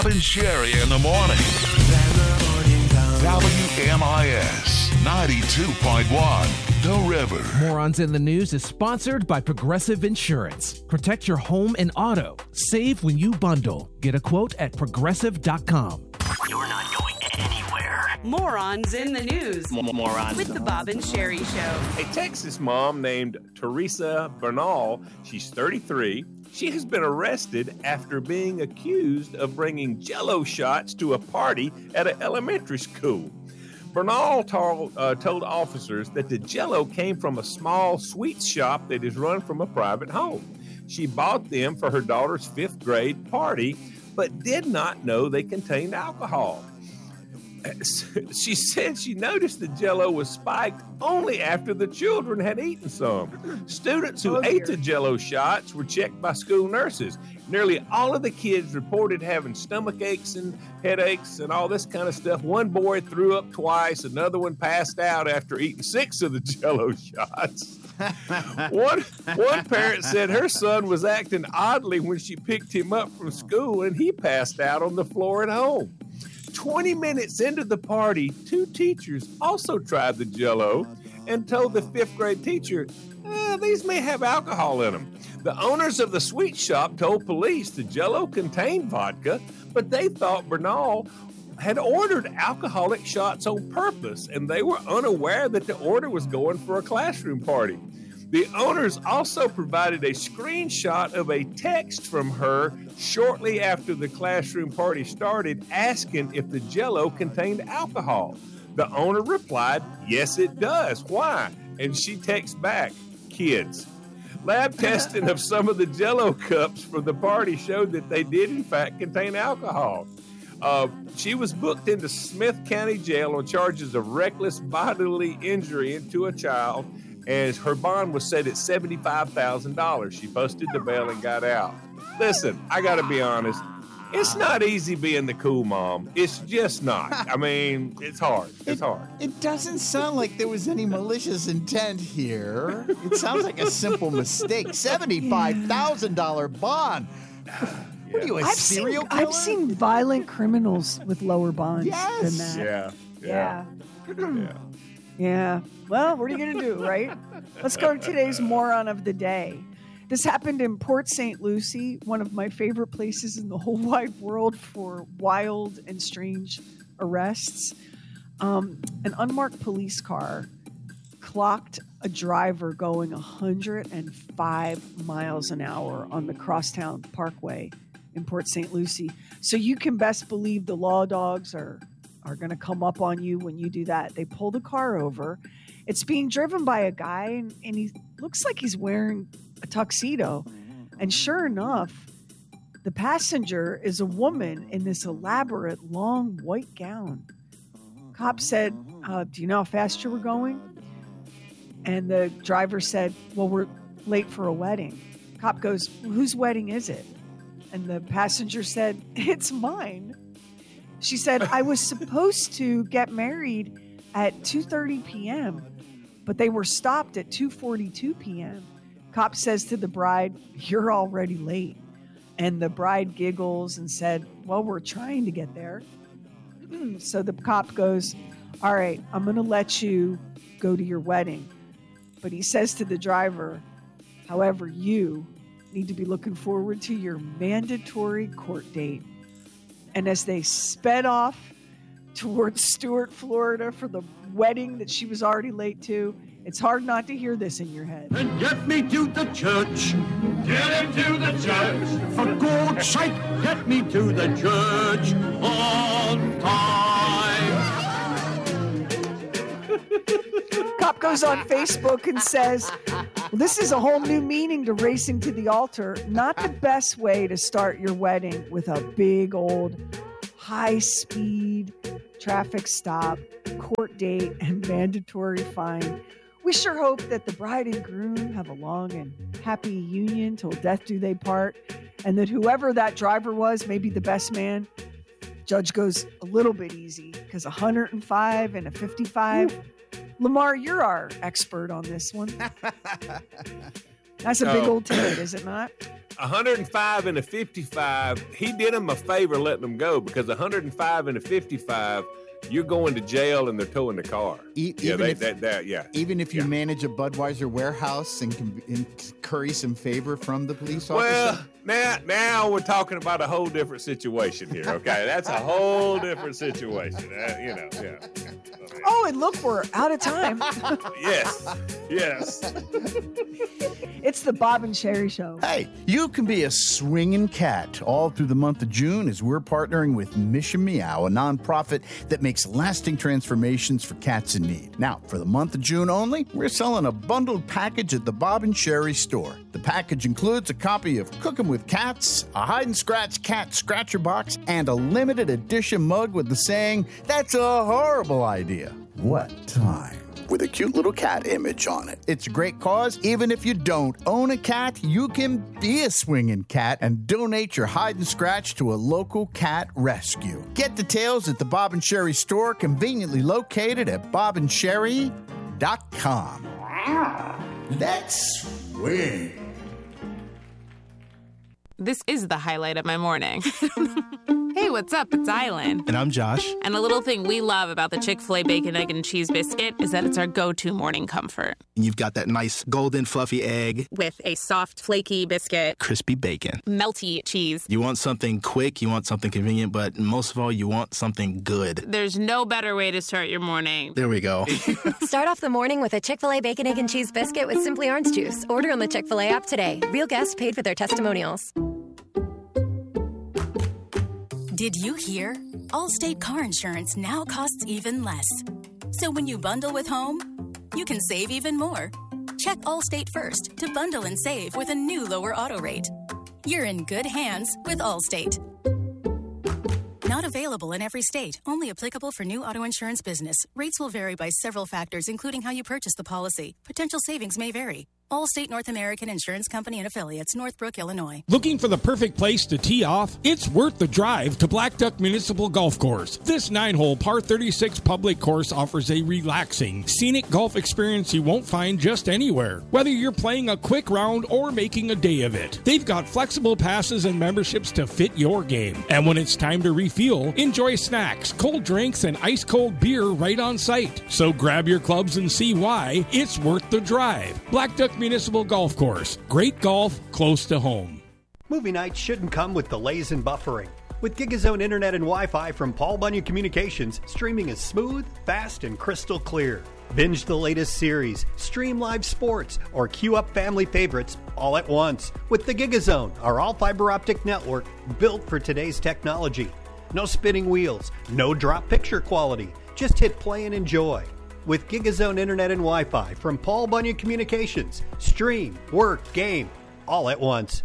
Bob and Sherry in the morning. WMIS 92.1, The River. Morons in the News is sponsored by Progressive Insurance. Protect your home and auto. Save when you bundle. Get a quote at progressive.com. You're not going anywhere. Morons in the News. Morons. With the Bob and Sherry Show. A Texas mom named Teresa Bernal, she's 33. She has been arrested after being accused of bringing Jell-O shots to a party at an elementary school. Bernal told officers that the Jell-O came from a small sweets shop that is run from a private home. She bought them for her daughter's 5th grade party, but did not know they contained alcohol. She said she noticed the Jell-O was spiked only after the children had eaten some. Students who ate the Jell-O shots were checked by school nurses. Nearly all of the kids reported having stomach aches and headaches and all this kind of stuff. One boy threw up twice. Another one passed out after eating 6 of the Jell-O shots. One parent said her son was acting oddly when she picked him up from school and he passed out on the floor at home. 20 minutes into the party, 2 teachers also tried the Jell-O and told the 5th grade teacher, these may have alcohol in them. The owners of the sweet shop told police the Jell-O contained vodka, but they thought Bernal had ordered alcoholic shots on purpose, and they were unaware that the order was going for a classroom party. The owners also provided a screenshot of a text from her shortly after the classroom party started asking if the Jell-O contained alcohol. The owner replied, yes, it does. Why? And she texts back, kids. Lab testing of some of the Jell-O cups for the party showed that they did, in fact, contain alcohol. She was booked into Smith County Jail on charges of reckless bodily injury to a child, and her bond was set at $75,000. She posted the bail and got out. Listen, I got to be honest. It's not easy being the cool mom. It's just not. I mean, it's hard. It's hard. It doesn't sound like there was any malicious intent here. It sounds like a simple mistake. $75,000 bond. What are you, a serial killer? I've seen violent criminals with lower bonds than that. Yeah. Yeah. Well, what are you going to do, right? Let's go to today's moron of the day. This happened in Port St. Lucie, one of my favorite places in the whole wide world for wild and strange arrests. An unmarked police car clocked a driver going 105 miles an hour on the Crosstown Parkway in Port St. Lucie. So you can best believe the law dogs are going to come up on you when you do that. They pull the car over. It's being driven by a guy, and he looks like he's wearing a tuxedo. And sure enough, the passenger is a woman in this elaborate, long white gown. Cop said, do you know how fast you were going? And the driver said, well, we're late for a wedding. Cop goes, whose wedding is it? And the passenger said, it's mine. She said, I was supposed to get married at 2:30 p.m., but they were stopped at 2:42 p.m. Cop says to the bride, you're already late. And the bride giggles and said, well, we're trying to get there. So the cop goes, all right, I'm going to let you go to your wedding. But he says to the driver, however, you need to be looking forward to your mandatory court date. And as they sped off towards Stuart, Florida for the wedding that she was already late to, it's hard not to hear this in your head. And get me to the church. Get him to the church. For God's sake, get me to the church on time. Cop goes on Facebook and says, well, this is a whole new meaning to racing to the altar. Not the best way to start your wedding with a big old high-speed traffic stop, court date, and mandatory fine. We sure hope that the bride and groom have a long and happy union till death do they part, and that whoever that driver was may be the best man. Judge goes a little bit easy, because 105 and a 55. Lamar, you're our expert on this one. That's a big old ticket, is it not? 105 and a 55, he did him a favor letting them go, because 105 and a 55, you're going to jail and they're towing the car. Even if you manage a Budweiser warehouse and can curry some favor from the police officer? Well, now we're talking about a whole different situation here, okay? That's a whole different situation, Oh, and look, we're out of time. Yes. It's the Bob and Sherry Show. Hey, you can be a swinging cat all through the month of June as we're partnering with Mission Meow, a nonprofit that makes lasting transformations for cats in need. Now, for the month of June only, we're selling a bundled package at the Bob and Sherry store. The package includes a copy of Cooking with Cats, a hide and scratch cat scratcher box, and a limited edition mug with the saying, "That's a horrible idea. What time?" with a cute little cat image on it. It's a great cause. Even if you don't own a cat, you can be a swinging cat and donate your hide and scratch to a local cat rescue. Get details at the Bob and Sherry store, conveniently located at bobandsherry.com. Let's swing. This is the highlight of my morning. Hey, what's up? It's Island. And I'm Josh. And a little thing we love about the Chick-fil-A Bacon, Egg, and Cheese Biscuit is that it's our go-to morning comfort. You've got that nice golden fluffy egg. With a soft, flaky biscuit. Crispy bacon. Melty cheese. You want something quick, you want something convenient, but most of all, you want something good. There's no better way to start your morning. There we go. Start off the morning with a Chick-fil-A Bacon, Egg, and Cheese Biscuit with Simply Orange Juice. Order on the Chick-fil-A app today. Real guests paid for their testimonials. Did you hear? Allstate car insurance now costs even less. So when you bundle with home, you can save even more. Check Allstate first to bundle and save with a new lower auto rate. You're in good hands with Allstate. Not available in every state. Only applicable for new auto insurance business. Rates will vary by several factors, including how you purchase the policy. Potential savings may vary. Allstate North American Insurance Company and Affiliates, Northbrook, Illinois. Looking for the perfect place to tee off? It's worth the drive to Black Duck Municipal Golf Course. This 9-hole par 36 public course offers a relaxing, scenic golf experience you won't find just anywhere. Whether you're playing a quick round or making a day of it, they've got flexible passes and memberships to fit your game. And when it's time to refuel, enjoy snacks, cold drinks, and ice-cold beer right on site. So grab your clubs and see why it's worth the drive. Black Duck Municipal Golf Course. Great golf close to home. Movie nights shouldn't come with delays and buffering. With GigaZone Internet and Wi-Fi from Paul Bunyan Communications, streaming is smooth, fast, and crystal clear. Binge the latest series, stream live sports, or queue up family favorites all at once with the GigaZone, our all-fiber optic network built for today's technology. No spinning wheels, no drop picture quality. Just hit play and enjoy. With GigaZone Internet and Wi-Fi from Paul Bunyan Communications. Stream, work, game, all at once.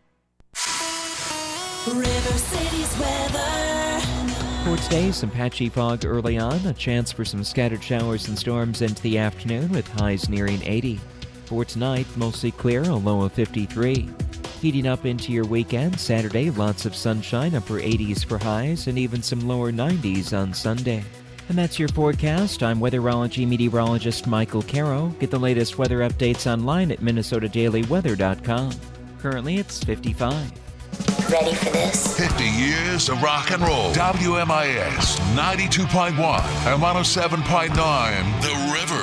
River City's weather. For today, some patchy fog early on, a chance for some scattered showers and storms into the afternoon with highs nearing 80. For tonight, mostly clear, a low of 53. Heating up into your weekend, Saturday, lots of sunshine, upper 80s for highs, and even some lower 90s on Sunday. And that's your forecast. I'm weatherology meteorologist Michael Caro. Get the latest weather updates online at minnesotadailyweather.com. Currently, it's 55. Ready for this? 50 years of rock and roll. WMIS 92.1 and 107.9 The River.